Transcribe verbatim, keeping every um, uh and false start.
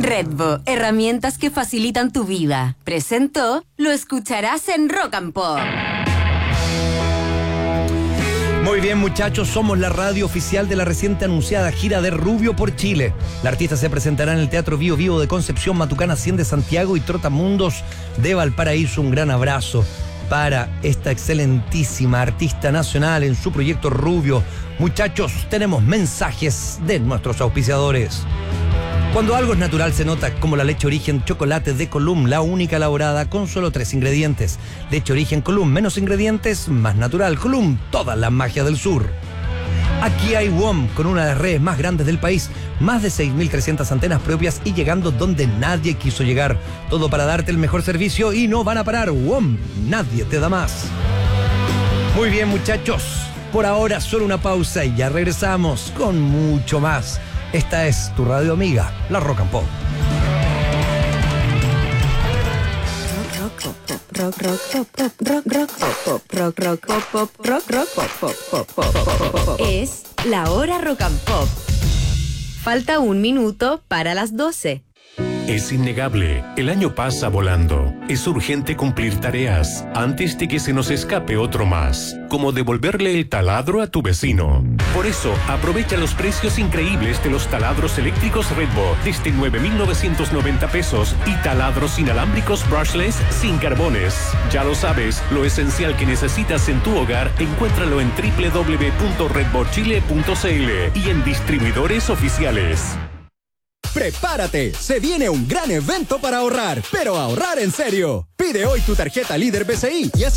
Redbo, herramientas que facilitan tu vida. Presentó, lo escucharás en Rock and Pop. Muy bien, muchachos, somos la radio oficial de la reciente anunciada gira de Rubio por Chile. La artista se presentará en el Teatro Bio Vivo de Concepción, Matucana cien de Santiago y Trotamundos de Valparaíso. Un gran abrazo para esta excelentísima artista nacional en su proyecto Rubio. Muchachos, tenemos mensajes de nuestros auspiciadores. Cuando algo es natural se nota, como la leche origen chocolate de Column, la única elaborada con solo tres ingredientes. Leche origen Column, menos ingredientes, más natural. Column, toda la magia del sur. Aquí hay W O M, con una de las redes más grandes del país, más de seis mil trescientas antenas propias y llegando donde nadie quiso llegar. Todo para darte el mejor servicio y no van a parar. W O M, nadie te da más. Muy bien, muchachos, por ahora solo una pausa y ya regresamos con mucho más. Esta es tu radio amiga, la Rock and Pop. Rock, rock, pop, pop, rock, rock, pop, pop, rock, rock, pop, pop, rock, rock, pop, pop, pop, pop, pop. Es la hora Rock and Pop. Falta un minuto para las doce. Es innegable, el año pasa volando. Es urgente cumplir tareas antes de que se nos escape otro más, como devolverle el taladro a tu vecino. Por eso, aprovecha los precios increíbles de los taladros eléctricos Redbo desde nueve mil novecientos noventa pesos y taladros inalámbricos brushless sin carbones. Ya lo sabes, lo esencial que necesitas en tu hogar, encuéntralo en doble u doble u doble u punto redbo chile punto c l y en distribuidores oficiales. ¡Prepárate! Se viene un gran evento para ahorrar, pero ahorrar en serio. Pide hoy tu tarjeta Líder B C I y haz